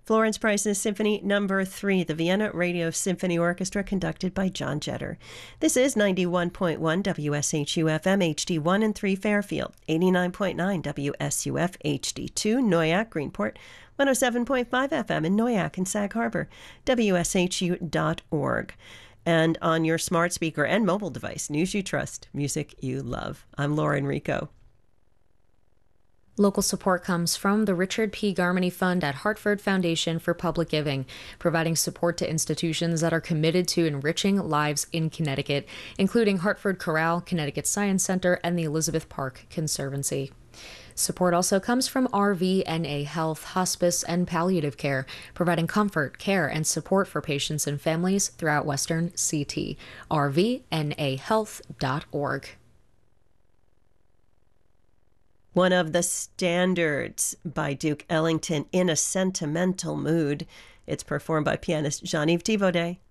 Florence Price's Symphony No. 3, the Vienna Radio Symphony Orchestra, conducted by John Jetter. This is 91.1 WSHU-FM HD1 and 3 Fairfield, 89.9 WSUF HD2 Noyak, Greenport, 107.5 FM in Noyak and Sag Harbor, WSHU.org. And on your smart speaker and mobile device, news you trust, music you love. I'm Laura Enrico. Local support comes from the Richard P. Garmany Fund at Hartford Foundation for Public Giving, providing support to institutions that are committed to enriching lives in Connecticut, including Hartford Chorale, Connecticut Science Center, and the Elizabeth Park Conservancy. Support also comes from RVNA Health, Hospice, and Palliative Care, providing comfort, care, and support for patients and families throughout Western CT. rvnahealth.org. One of the standards by Duke Ellington, In a Sentimental Mood. It's performed by pianist Jean-Yves Thibaudet.